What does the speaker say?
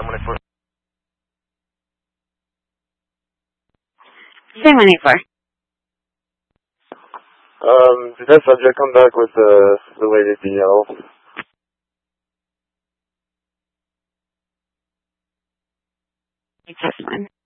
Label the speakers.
Speaker 1: 184.
Speaker 2: Same 184.
Speaker 3: Did that subject come back with the latest DL?
Speaker 2: It's this one.